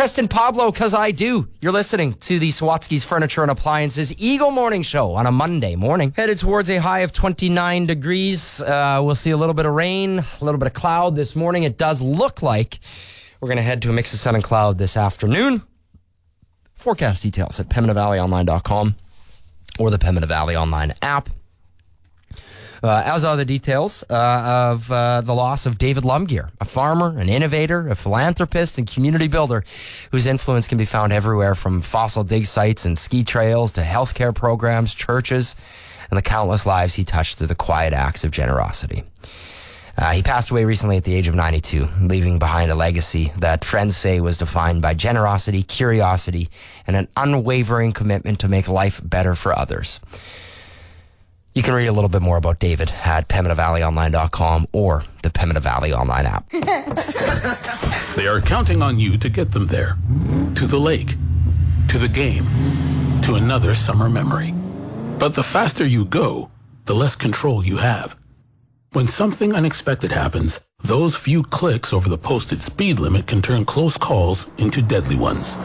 Preston Pablo, because I do. You're listening to the Sawatsky's Furniture and Appliances Eagle Morning Show on a Monday morning. Headed towards a high of 29 degrees. We'll see a little bit of rain, a little bit of cloud this morning. It does look like we're going to head to a mix of sun and cloud this afternoon. Forecast details at PembinaValleyOnline.com or the Pembina Valley Online app. As are the details of the loss of David Lumgear, a farmer, an innovator, a philanthropist, and community builder whose influence can be found everywhere from fossil dig sites and ski trails to healthcare programs, churches, and the countless lives he touched through the quiet acts of generosity. He passed away recently at the age of 92, leaving behind a legacy that friends say was defined by generosity, curiosity, and an unwavering commitment to make life better for others. You can read a little bit more about David at PembinaValleyOnline.com or the Pembina Valley Online app. They are counting on you to get them there. To the lake, to the game, to another summer memory. But the faster you go, the less control you have. When something unexpected happens, those few clicks over the posted speed limit can turn close calls into deadly ones.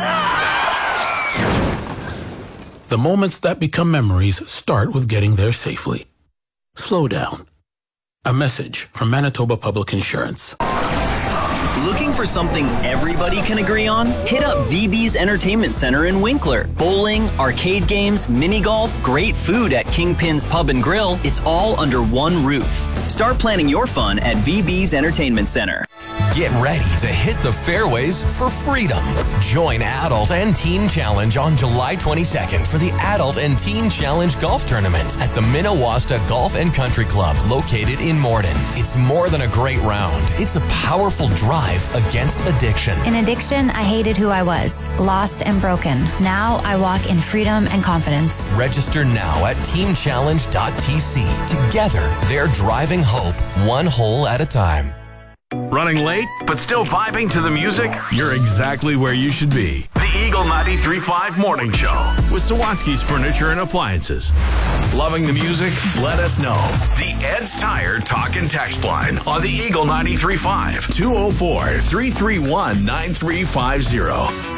The moments that become memories start with getting there safely. Slow down. A message from Manitoba Public Insurance. Looking for something everybody can agree on? Hit up VB's Entertainment Center in Winkler. Bowling, arcade games, mini golf, great food at Kingpin's Pub and Grill. It's all under one roof. Start planning your fun at VB's Entertainment Center. Get ready to hit the fairways for freedom. Join Adult and Teen Challenge on July 22nd for the Adult and Teen Challenge Golf Tournament at the Minnewasta Golf and Country Club located in Morden. It's more than a great round. It's a powerful drive against addiction. In addiction, I hated who I was, lost and broken. Now I walk in freedom and confidence. Register now at teamchallenge.tc. Together, they're driving hope one hole at a time. Running late, but still vibing to the music? You're exactly where you should be. The Eagle 93.5 Morning Show with Sawatsky's Furniture and Appliances. Loving the music? Let us know. The Ed's Tire Talk and Text line on the Eagle 93.5 204-331-9350.